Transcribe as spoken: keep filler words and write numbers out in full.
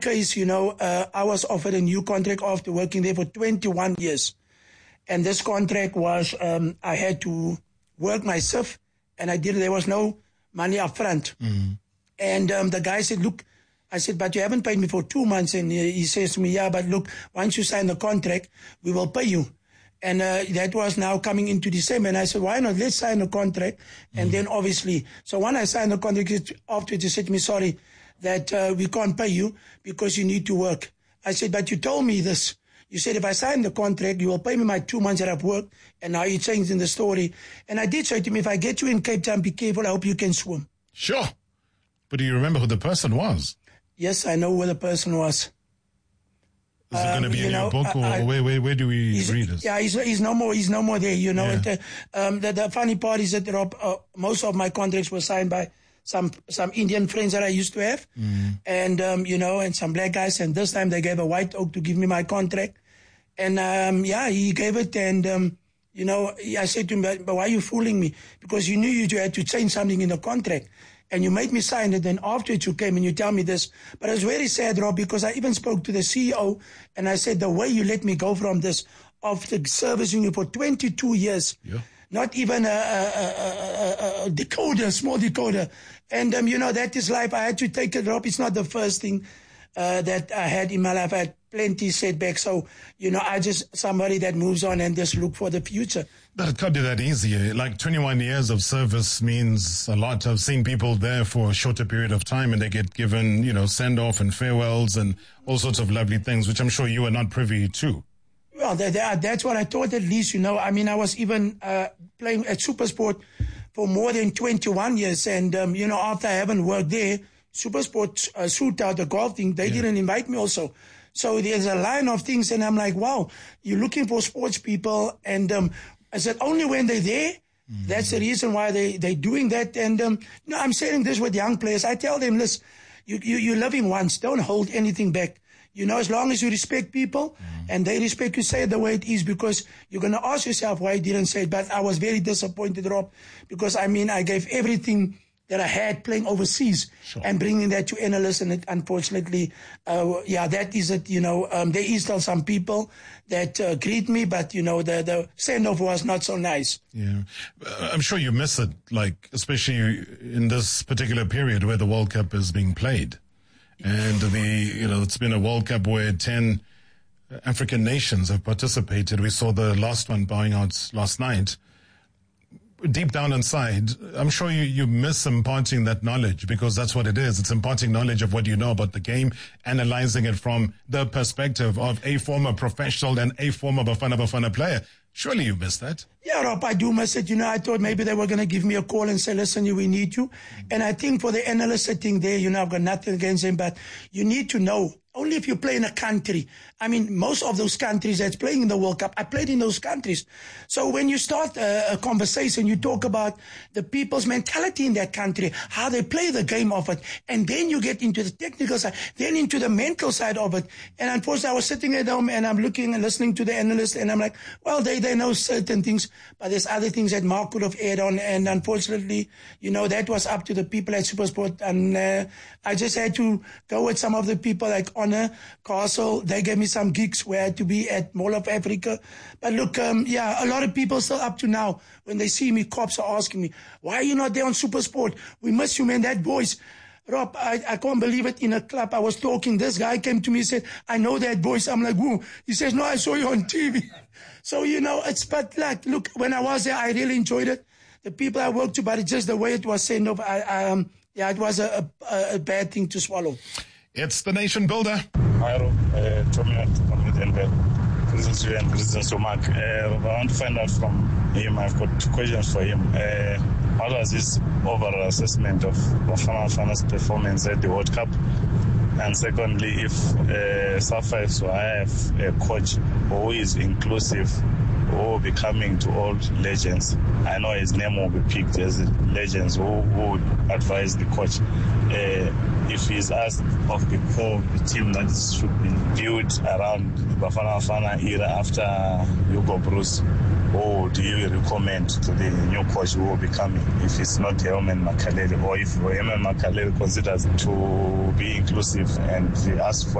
case, you know, uh, I was offered a new contract after working there for twenty-one years. And this contract was, um, I had to work myself, and I did, there was no money up front. Mm. And um, the guy said, look, I said, but you haven't paid me for two months. And he, he says to me, yeah, but look, once you sign the contract, we will pay you. And uh, that was now coming into December. And I said, why not? Let's sign the contract. And mm. then obviously, so when I signed the contract, afterwards he said to me, sorry, that uh, we can't pay you because you need to work. I said, but you told me this. You said, if I sign the contract, you will pay me my two months that I've worked. And now you're changing the story. And I did say to him, if I get you in Cape Town, be careful. I hope you can swim. Sure. But do you remember who the person was? Yes, I know who the person was. Is it going to Um, be you in know, your book, or I- where, where, where do we read this? Yeah, he's, he's no more. He's no more there. You know, Yeah. and, uh, um, the, the funny part is that Rob, uh, most of my contracts were signed by some some Indian friends that I used to have, Mm. and um, you know, and some black guys. And this time they gave a white oak to give me my contract, and um, yeah, he gave it. And um, you know, I said to him, but, but why are you fooling me? Because you knew you had to change something in the contract. And you made me sign it, then afterwards you came and you tell me this. But it was very sad, Rob, because I even spoke to the C E O, and I said, the way you let me go from this, after servicing you for twenty-two years, Yeah. not even a, a, a, a, a decoder, a small decoder. And, um, you know, that is life. I had to take it, Rob. It's not the first thing uh, that I had in my life. I had plenty setbacks. So, you know, I just somebody that moves on and just look for the future. But it can't be that easy. Like twenty-one years of service means a lot. I've seen people there for a shorter period of time and they get given, you know, send-off and farewells and all sorts of lovely things, which I'm sure you are not privy to. Well, that, that, that's what I thought at least, you know. I mean, I was even uh, playing at Supersport for more than twenty-one years. And, um, you know, after I haven't worked there, Supersport uh, suit out the golf thing, they Yeah. didn't invite me also. So there's a line of things, and I'm like, wow, you're looking for sports people. And um, I said, only when they're there, mm-hmm. that's the reason why they, they're doing that. And um, no, I'm saying this with young players. I tell them, listen, you, you, you're living once. Don't hold anything back. You know, as long as you respect people mm-hmm. and they respect you, say it the way it is, because you're going to ask yourself why you didn't say it. But I was very disappointed, Rob, because, I mean, I gave everything that I had playing overseas Sure. and bringing that to N L S. And it, unfortunately, uh, yeah, that is it. You know, um, there is still some people that uh, greet me, but, you know, the, the send-off was not so nice. Yeah. Uh, I'm sure you miss it, like, especially in this particular period where the World Cup is being played. And the, you know, it's been a World Cup where ten African nations have participated. We saw the last one bowing out last night. Deep down inside, I'm sure you, you miss imparting that knowledge, because that's what it is. It's imparting knowledge of what you know about the game, analyzing it from the perspective of a former professional and a former Bafana Bafana player. Surely you miss that. Yeah, Rob, I do miss it. You know, I thought maybe they were going to give me a call and say, listen, we need you. And I think for the N L S sitting there, you know, I've got nothing against them, but you need to know, only if you play in a country. I mean, most of those countries that's playing in the World Cup, I played in those countries. So when you start a, a conversation, you talk about the people's mentality in that country, how they play the game of it, and then you get into the technical side, then into the mental side of it. And unfortunately, I was sitting at home and I'm looking and listening to the analyst, and I'm like, well, they, they know certain things, but there's other things that Mark could have aired on. And unfortunately, you know, that was up to the people at Supersport. And uh, I just had to go with some of the people like Honor, Castle. They gave me some gigs where I had to be at Mall of Africa. But look, um, yeah, a lot of people still up to now, when they see me, cops are asking me, why are you not there on Supersport? We miss you, man, that voice. Rob, I, I can't believe it. In a club, I was talking. This guy came to me and said, I know that voice. I'm like, who? He says, no, I saw you on T V. So, you know, it's, but like, look, when I was there, I really enjoyed it. The people I worked to, but it's just the way it was sent off. I, I, um, yeah, it was a, a, a bad thing to swallow. It's the Nation Builder. Hi, Rob. Uh, Tominat from Wittenberg. Greetings to you and greetings to Mark. Uh, I want to find out from him. I've got two questions for him. Uh, what was his overall assessment of Bafana Bafana's performance at the World Cup? And secondly, if uh, SAFA will have a coach who is inclusive, who will be coming to all legends. I know his name will be picked as legends who, who would advise the coach. Uh, if he's asked of the core, the team that should be built around the Bafana Bafana era after Hugo Bruce, or do you recommend to the new coach who will be coming, if it's not Helman Makaleli, or if Helman Makaleli considers to be inclusive and he asks for